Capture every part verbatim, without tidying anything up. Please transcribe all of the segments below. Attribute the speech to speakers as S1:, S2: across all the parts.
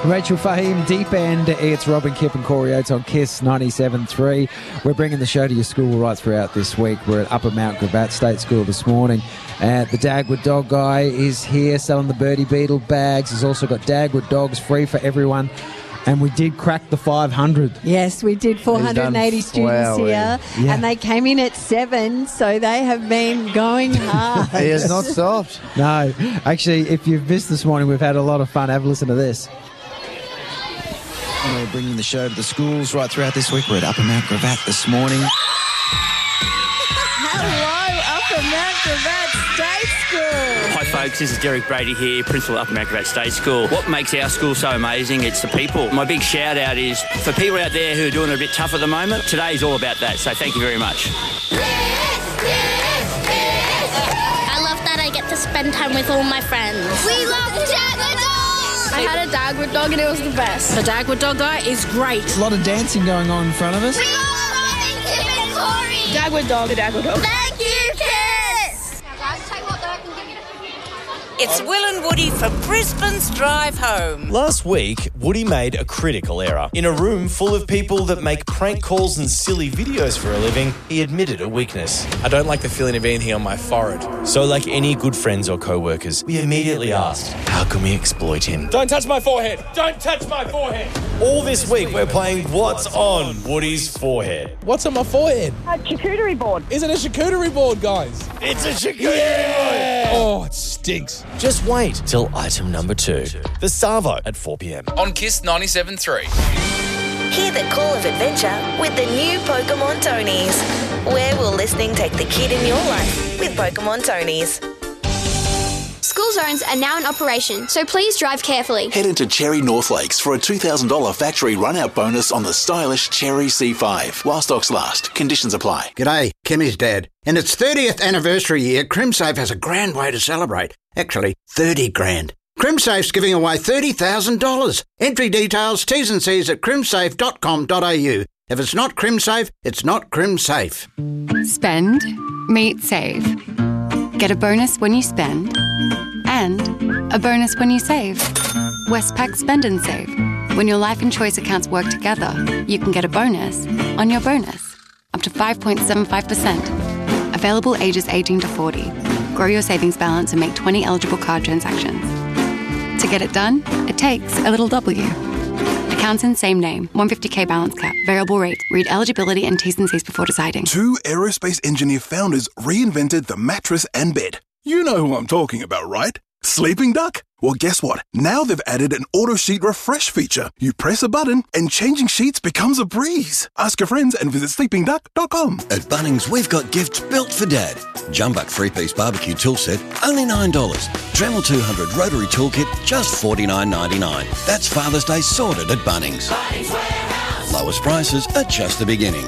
S1: Rachel Fahim, Deep End. It's Robin Kipp and Corey Oates on Kiss ninety-seven point three. We're bringing the show to your school right throughout this week. We're at Upper Mount Gravatt State School this morning. Uh, the Dagwood Dog Guy is here selling the Birdie Beetle bags. He's also got Dagwood dogs free for everyone. And we did crack the five hundred.
S2: Yes, we did. four hundred eighty
S1: He's done
S2: students
S1: well,
S2: here,
S1: yeah.
S2: and they came in at seven, so they have been going hard.
S3: He has not stopped.
S1: No, actually, if you've missed this morning, we've had a lot of fun. Have a listen to this.
S4: We're bringing the show to the schools right throughout this week. We're at Upper Mount Gravatt this morning.
S2: Hello, Upper Mount Gravatt State School.
S5: Hi folks, this is Derek Brady here, Principal at Upper Mount Gravatt State School. What makes our school so amazing, it's the people. My big shout out is for people out there who are doing it a bit tough at the moment. Today's all about that, so thank you very much.
S6: I love that I get to spend time with all my friends. We love Dagwood dogs! I had a Dagwood dog and it was the best.
S7: The Dagwood Dog Guy is great.
S1: A lot of dancing going on in front of us.
S6: We love Robin, Kim and Corey!
S7: Dagwood Dog, the Dagwood Dog.
S6: Thank you, kids! Now guys, tell you what though, I can give you...
S8: It's Will and Woody for Brisbane's Drive Home.
S9: Last week, Woody made a critical error. In a room full of people that make prank calls and silly videos for a living, he admitted a weakness.
S10: I don't like the feeling of anything on my forehead.
S9: So like any good friends or co-workers, we immediately asked, how can we exploit him?
S10: Don't touch my forehead! Don't touch my forehead!
S9: All this week, we're playing What's on Woody's Forehead.
S10: What's on my forehead?
S11: A charcuterie board.
S10: Is it a charcuterie board, guys?
S9: It's a charcuterie board!
S10: Oh, it stinks.
S9: Just wait till item number two. The Savo at four p.m.
S12: On Kiss ninety-seven point three.
S8: Hear the call of adventure with the new Pokemon Tonies. Where will listening take the kid in your life with Pokemon Tonies?
S6: School zones are now in operation, so please drive carefully.
S13: Head into Cherry North Lakes for a two thousand dollars factory run-out bonus on the stylish Cherry C five. While stocks last, conditions apply.
S14: G'day, Kimmy's dad. In its thirtieth anniversary year, CrimSafe has a grand way to celebrate. Actually, thirty grand. CrimSafe's giving away thirty thousand dollars. Entry details, T's and C's at crimsafe dot com dot a u. If it's not CrimSafe, it's not CrimSafe.
S15: Spend, meet, save. Get a bonus when you spend and a bonus when you save. Westpac Spend and Save. When your life and choice accounts work together, you can get a bonus on your bonus. Up to five point seven five percent. Available ages eighteen to forty. Grow your savings balance and make twenty eligible card transactions. To get it done, it takes a little W. Accounts in same name. one hundred fifty thousand balance cap. Variable rate. Read eligibility and T's and C's before deciding.
S16: Two aerospace engineer founders reinvented the mattress and bed. You know who I'm talking about, right? Sleeping Duck? Well, guess what? Now they've added an auto sheet refresh feature. You press a button and changing sheets becomes a breeze. Ask your friends and visit sleeping duck dot com.
S17: At Bunnings, we've got gifts built for Dad. Jumbuck three-piece barbecue tool set, only nine dollars. Dremel two hundred rotary toolkit, just forty-nine ninety-nine. That's Father's Day sorted at Bunnings. Bunnings Warehouse. Lowest prices are just the beginning.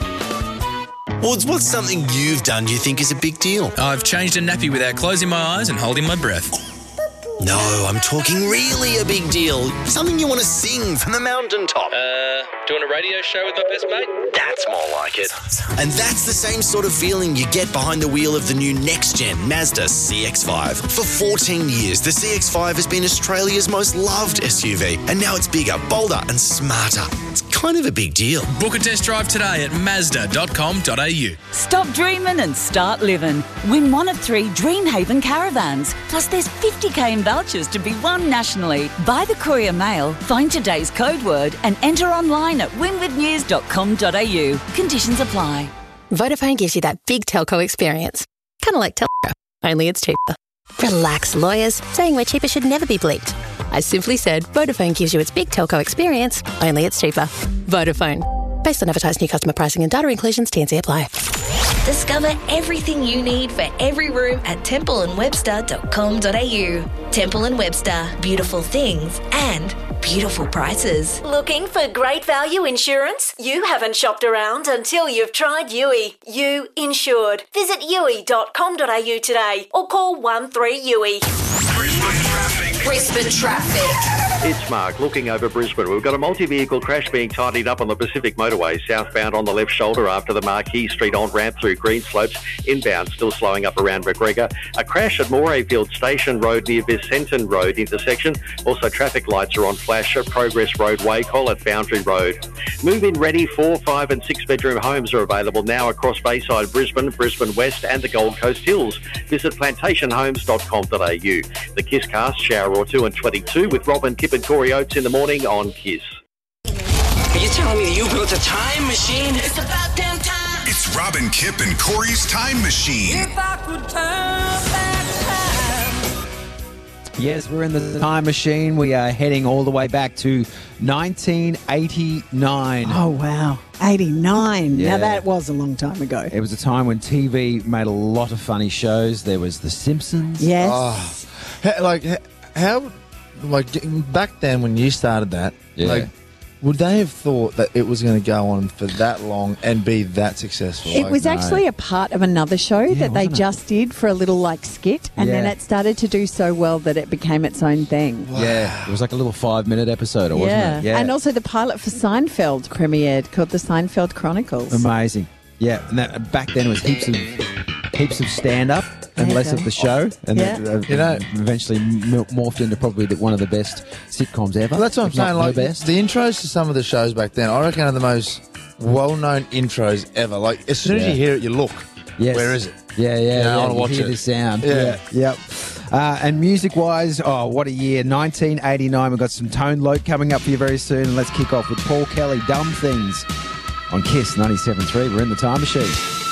S18: Woods, what's something you've done you think is a big deal?
S12: I've changed a nappy without closing my eyes and holding my breath.
S18: No, I'm talking really a big deal. Something you want to sing from the mountaintop.
S12: Uh, doing a radio show with my best mate?
S18: That's more like it. And that's the same sort of feeling you get behind the wheel of the new next-gen Mazda C X five. For fourteen years, the C X five has been Australia's most loved S U V. And now it's bigger, bolder and smarter. It's kind of a big deal.
S12: Book a test drive today at mazda dot com dot a u.
S19: Stop dreaming and start living. Win one of three Dreamhaven caravans. Plus there's fifty thousand in vouchers to be won nationally. Buy the Courier Mail, find today's code word and enter online at win with news dot com dot a u. Conditions apply.
S20: Vodafone gives you that big telco experience. Kind of like Telco, only it's cheaper. Relax, lawyers. Saying we're cheaper should never be bleeped. I simply said Vodafone gives you its big telco experience, only it's cheaper. Vodafone. Based on advertised new customer pricing and data inclusions, T and C apply.
S8: Discover everything you need for every room at temple and webster dot com dot a u. Temple and Webster. Beautiful things and beautiful prices.
S21: Looking for great value insurance? You haven't shopped around until you've tried U I. You insured. Visit u i dot com dot a u today or call one three U I.
S22: Brisbane traffic.
S8: Brisbane traffic.
S3: It's Mark looking over Brisbane. We've got a multi-vehicle crash being tidied up on the Pacific Motorway, southbound on the left shoulder after the Marquee Street on-ramp through Greenslopes. Inbound still slowing up around McGregor. A crash at Morayfield Station Road near Vicenton Road intersection. Also traffic lights are on flash at Progress Road Wacol at Boundary Road. Move-in ready four, five and six bedroom homes are available now across Bayside Brisbane, Brisbane West and the Gold Coast Hills. Visit plantation homes dot com dot a u. The Kiss Cast, Shower or two and twenty-two with Robin, Kip and Corey Oates in the morning on Kiss.
S11: Are you telling me that you built a time machine?
S21: It's about damn time.
S22: It's Robin, Kip and Corey's Time Machine.
S21: If I could turn back time.
S1: Yes, we're in the time machine. We are heading all the way back to nineteen eighty-nine.
S23: Oh, wow. eighty-nine.
S1: Yeah.
S23: Now, that was a long time ago.
S1: It was a time when T V made a lot of funny shows. There was The Simpsons.
S23: Yes.
S24: Oh, ha- like, ha- how, like, back then when you started that,
S1: Yeah.
S24: like, would they have thought that it was going to go on for that long and be that successful?
S23: It
S24: Like,
S23: was
S24: no.
S23: actually a part of another show that they
S24: wasn't it?
S23: just did for a little like skit, and then
S1: Yeah.
S23: it started to do so well that it became its own thing.
S1: Yeah, it was like a little five-minute episode, wasn't
S23: yeah.
S1: it? Yeah,
S23: And also the pilot for Seinfeld premiered called The Seinfeld Chronicles.
S1: amazing. Yeah, and that, back then it was heaps of heaps of stand-up and
S23: Yeah,
S1: less
S23: okay.
S1: of the show, and
S23: Yeah.
S1: that, uh,
S24: You know-
S1: eventually m- morphed into probably the, one of the best sitcoms ever.
S24: Well, that's what I'm
S1: if not
S24: saying.
S1: the
S24: Like
S1: best.
S24: the intros to some of the shows back then, I reckon are the most well-known intros ever. Like as soon as
S1: Yeah.
S24: you hear it, you look.
S1: Yes.
S24: Where is it?
S1: Yeah, yeah,
S24: You know,
S1: yeah.
S24: I wanna
S1: you
S24: watch
S1: hear
S24: it.
S1: the sound.
S24: Yeah.
S1: Yep. Uh, and music-wise, oh, what a year. nineteen eighty-nine. We've got some Tone Loc coming up for you very soon. And let's kick off with Paul Kelly, Dumb Things, on Kiss ninety-seven point three. We're in the time machine.